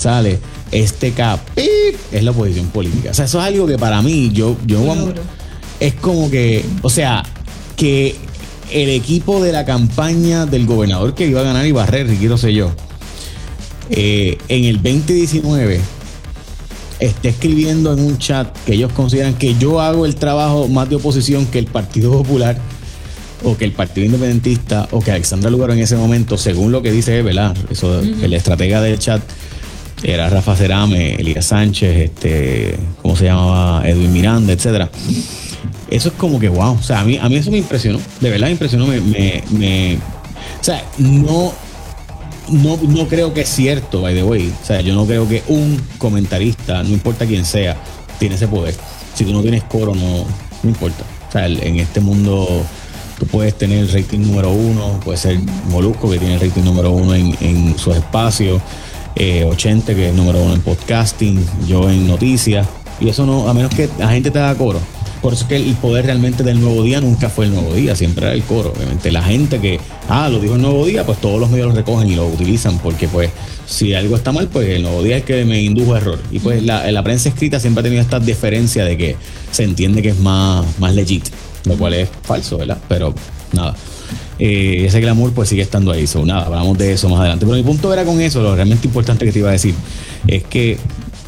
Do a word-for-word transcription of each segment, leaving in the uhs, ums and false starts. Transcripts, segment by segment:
sale este cap, es la oposición política. O sea, eso es algo que para mí, yo, yo vamos, es como que, o sea, que el equipo de la campaña del gobernador que iba a ganar y barrer, Ricky Rosselló, eh, en el veinte diecinueve está escribiendo en un chat que ellos consideran que yo hago el trabajo más de oposición que el Partido Popular o que el Partido Independentista o que Alexandra Lúgaro en ese momento, según lo que dice, ¿verdad? Eso, uh-huh. El estratega del chat era Rafa Cerame, Elías Sánchez, este, ¿cómo se llamaba? Edwin Miranda, etcétera. Eso es como que wow, o sea, a mí, a mí eso me impresionó, de verdad me impresionó, me, me, me o sea, no, no, no creo que es cierto, by the way, o sea, yo no creo que un comentarista, no importa quién sea, tiene ese poder. Si tú no tienes coro, no, no importa. O sea, en este mundo tú puedes tener el rating número uno, puede ser Molusco, que tiene el rating número uno en, en sus espacios, eh, ochenta, que es número uno en podcasting, yo en noticias, y eso no, a menos que la gente te haga coro. Por eso es que el poder realmente del Nuevo Día nunca fue el Nuevo Día, siempre era el coro. Obviamente la gente que, ah, lo dijo el Nuevo Día, pues todos los medios lo recogen y lo utilizan, porque pues si algo está mal, pues el Nuevo Día es que me indujo a error. Y pues la, la prensa escrita siempre ha tenido esta diferencia de que se entiende que es más, más legit, lo cual es falso, ¿verdad? Pero nada, eh, ese glamour pues sigue estando ahí. So, nada, hablamos de eso más adelante. Pero mi punto era con eso, lo realmente importante que te iba a decir es que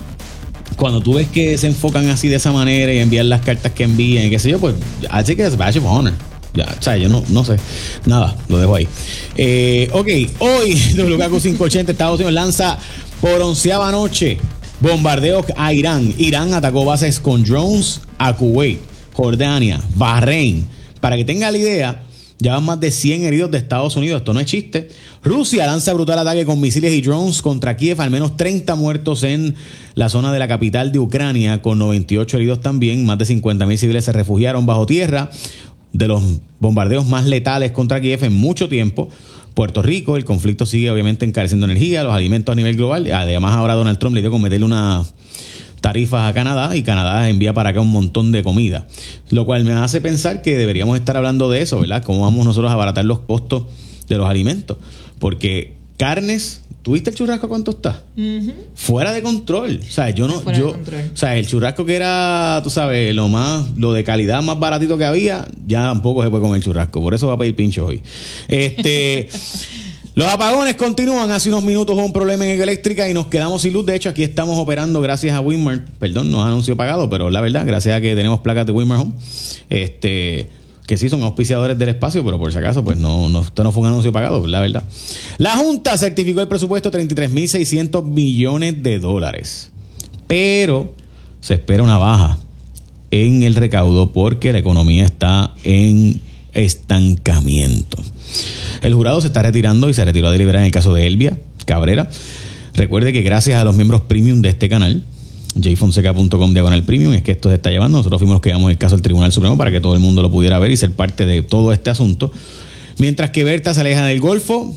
cuando tú ves que se enfocan así de esa manera y envían las cartas que envían y qué sé yo, pues así que es badge of honor. Ya, o sea, yo no, no sé. Nada, lo dejo ahí. Eh, ok, hoy W K Q quinientos ochenta Estados Unidos lanza por onceava noche bombardeos a Irán. Irán atacó bases con drones a Kuwait, Jordania, Bahrein. Para que tenga la idea, ya van más de cien heridos de Estados Unidos. Esto no es chiste. Rusia lanza brutal ataque con misiles y drones contra Kiev. Al menos treinta muertos en la zona de la capital de Ucrania, con noventa y ocho heridos también. Más de cincuenta mil civiles se refugiaron bajo tierra de los bombardeos más letales contra Kiev en mucho tiempo. Puerto Rico, el conflicto sigue obviamente encareciendo energía, los alimentos a nivel global. Además, ahora Donald Trump le dio con meterle una tarifas a Canadá y Canadá envía para acá un montón de comida, lo cual me hace pensar que deberíamos estar hablando de eso, ¿verdad? Cómo vamos nosotros a abaratar los costos de los alimentos, porque carnes, ¿tuviste el churrasco cuánto está? Uh-huh. Fuera de control. O sea, yo no, Fuera yo, o sea, el churrasco que era, tú sabes, lo más, lo de calidad más baratito que había, ya tampoco se puede comer churrasco, por eso va a pedir pincho hoy. Este Los apagones continúan. Hace unos minutos hubo un problema en eléctrica y nos quedamos sin luz. De hecho, aquí estamos operando gracias a Winmar. Perdón, no anuncio pagado, pero la verdad, gracias a que tenemos placas de Winmar Home, este, que sí son auspiciadores del espacio, pero por si acaso, pues no, no, esto no fue un anuncio pagado, la verdad. La Junta certificó el presupuesto de treinta y tres mil seiscientos millones de dólares, pero se espera una baja en el recaudo porque la economía está en estancamiento. El jurado se está retirando y se retiró a deliberar en el caso de Elvia Cabrera. Recuerde que gracias a los miembros premium de este canal, j fonseca punto com diagonal premium, es que esto se está llevando. Nosotros fuimos los que llevamos el caso al Tribunal Supremo para que todo el mundo lo pudiera ver y ser parte de todo este asunto. Mientras que Berta se aleja del Golfo,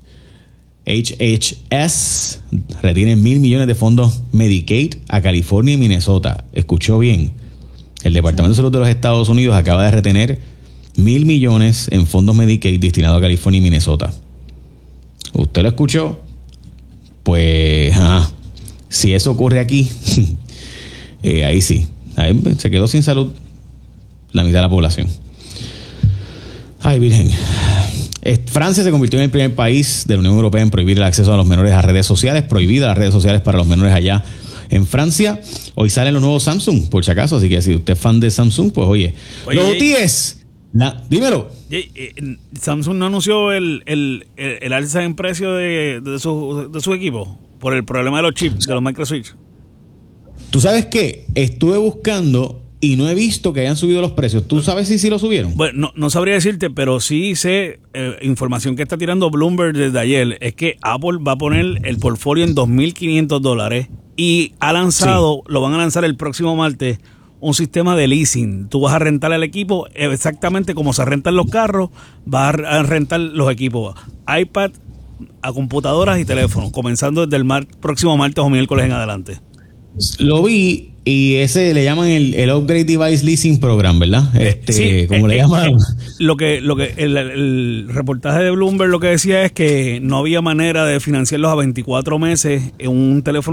H H S retiene mil millones de fondos Medicaid a California y Minnesota. Escuchó bien. El Departamento de Salud de los Estados Unidos acaba de retener mil millones en fondos Medicaid destinados a California y Minnesota. ¿Usted lo escuchó? Pues, ah, si eso ocurre aquí, eh, ahí sí. Ahí se quedó sin salud la mitad de la población. Ay, virgen. Francia se convirtió en el primer país de la Unión Europea en prohibir el acceso a los menores a redes sociales. Prohibida las redes sociales para los menores allá en Francia. Hoy salen los nuevos Samsung, por si acaso. Así que si usted es fan de Samsung, pues oye. oye los O T S. Na, dímelo. Samsung no anunció el, el, el, el alza en precio de, de, su, de su equipo por el problema de los chips, de los microswitch. ¿Tú sabes qué? Estuve buscando y no he visto que hayan subido los precios. ¿Tú sabes si sí lo subieron? Bueno, no, no sabría decirte, pero sí sé, eh, información que está tirando Bloomberg desde ayer, es que Apple va a poner el portfolio en dos mil quinientos dólares y ha lanzado, sí. Lo van a lanzar el próximo martes, un sistema de leasing. Tú vas a rentar el equipo exactamente como se rentan los carros, vas a rentar los equipos iPad a computadoras y teléfonos, comenzando desde el mar, próximo martes o miércoles en adelante. Lo vi y ese le llaman el, el Upgrade Device Leasing Program, ¿verdad? Este, sí, como eh, le llaman. Eh, lo que, lo que el, el reportaje de Bloomberg lo que decía es que no había manera de financiarlos a veinticuatro meses en un teléfono